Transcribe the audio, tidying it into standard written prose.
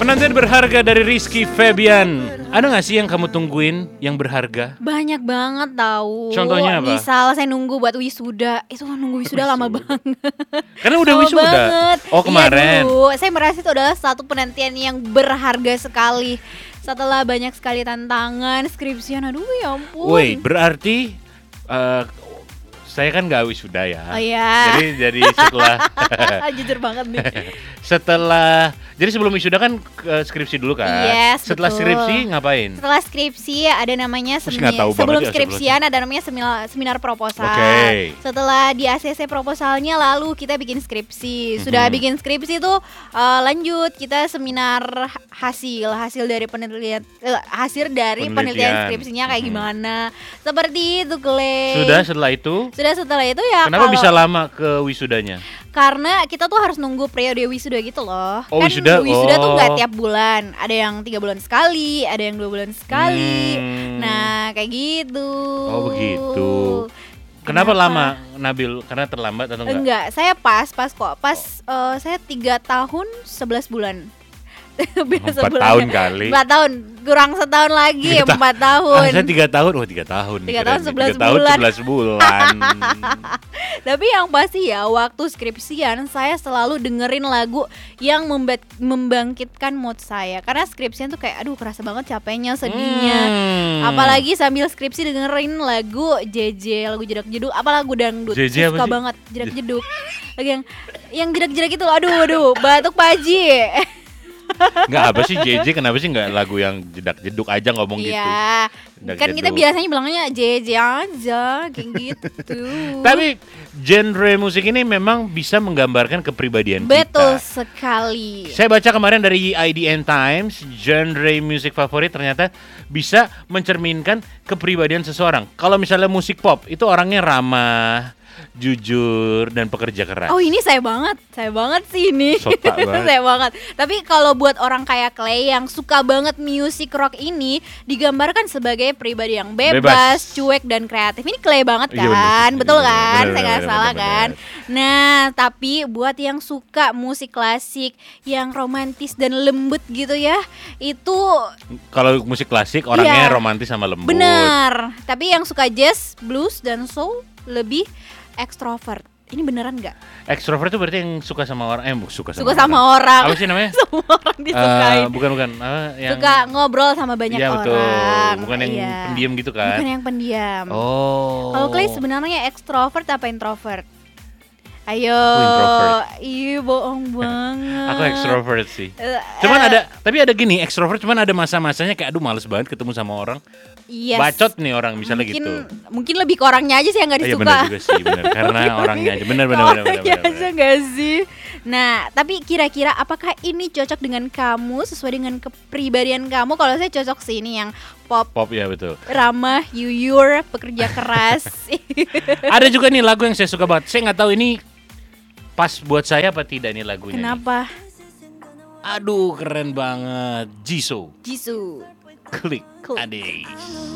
Penantian berharga dari Rizky Febian. Ada gak sih yang kamu tungguin yang berharga? Banyak banget tahu. Contohnya apa? Misal saya nunggu buat wisuda. Itu nunggu wisuda lama banget. Karena udah Lama wisuda. banget. Oh kemarin. Iya dulu. Saya merasa itu adalah satu penantian yang berharga sekali. Setelah banyak sekali tantangan, skripsian, aduh ya ampun. Woi, berarti saya kan gak wisuda ya. Oh iya. Jadi setelah Jujur banget nih. Jadi sebelum wisuda kan skripsi dulu kan. Yes, Setelah betul. skripsi ngapain? Setelah skripsi ada namanya Terus nggak tahu sebelum banget ya skripsian ada namanya seminar proposal. Oke. Setelah di ACC proposalnya lalu kita bikin skripsi. Sudah bikin skripsi tuh lanjut kita seminar hasil dari penelitian penelitian Penelitian. skripsinya kayak gimana. Seperti itu, Clay. Setelah itu? Setelah itu ya Kenapa kalau- bisa lama ke wisudanya? Karena kita tuh harus nunggu periode wisuda gitu loh. Oh, Kan wisuda, tuh nggak oh. tiap bulan. Ada yang 3 bulan sekali, ada yang 2 bulan sekali. Hmm. Nah kayak gitu. Oh begitu. Kenapa lama Nabil? Karena terlambat atau enggak? Enggak, saya pas kok. Saya 3 tahun 11 bulan. 4 tahun kali. 4 tahun, kurang setahun lagi ya 4 tahun. Saya 3 tahun, 3 tahun. 3 tahun, 11 3 tahun bulan. 11 bulan. Tapi yang pasti ya waktu skripsian saya selalu dengerin lagu yang membangkitkan mood saya. Karena skripsian tuh kayak aduh kerasa banget capeknya, sedihnya. Apalagi sambil skripsi dengerin lagu JJ, lagu jedak jeduk, apa lagu dangdut. JJ apa Suka sih? banget jedak jeduk. Lagi yang jedak-jedak itu aduh batuk Paji. Enggak apa sih JJ, kenapa sih enggak lagu yang jedak-jeduk aja ngomong gitu? Iya. Jedak Kan kita jeduk. biasanya bilangnya JJ aja kayak gitu. Tapi genre musik ini memang bisa menggambarkan kepribadian betul kita. sekali. Saya baca kemarin dari IDN Times, genre musik favorit ternyata bisa mencerminkan kepribadian seseorang. Kalau misalnya musik pop, itu orangnya ramah, jujur, dan pekerja keras. Oh ini saya banget sih ini. Sotak banget. Saya banget. Tapi kalau buat orang kayak Clay yang suka banget musik rock ini digambarkan sebagai pribadi yang bebas, cuek dan kreatif. Ini Clay banget Iya, kan, bener. betul Iya, kan? bener, Saya nggak bener, salah bener, kan? bener. Nah tapi buat yang suka musik klasik yang romantis dan lembut gitu ya, itu Kalau musik klasik orangnya Iya. romantis sama lembut. benar. Tapi yang suka jazz, blues dan soul lebih ekstrovert. Ini beneran nggak? Ekstrovert itu berarti yang suka sama orang, suka Sama orang. Apa sih namanya? Semua orang disukain. Bukan. Yang Suka ngobrol sama banyak Iya, betul. orang. Bukan yang Iya. pendiam gitu kan? Bukan yang pendiam. Oh. Kalau Clay sebenarnya ekstrovert apa introvert? Ayo. introvert. Iya, bohong banget. Aku ekstrovert sih. Eh, Cuman eh, tapi ada gini, ekstrovert cuman ada masa-masanya kayak aduh males banget ketemu sama orang. yes. Bacot nih orang misalnya mungkin, gitu. Mungkin lebih ke orangnya aja sih yang nggak Iya disuka. benar juga sih, benar. Karena orangnya aja. Benar. Orangnya aja nggak sih. Nah, tapi kira-kira apakah ini cocok dengan kamu sesuai dengan kepribadian kamu? Kalau saya cocok sih ini yang pop, Pop ya betul. ramah, yuyur, pekerja keras. Ada juga nih lagu yang saya suka banget. Saya nggak tahu ini pas buat saya apa tidak nih lagunya. Kenapa? Aduh keren banget. Jisoo. Jisoo. Klik. Klik. Adis.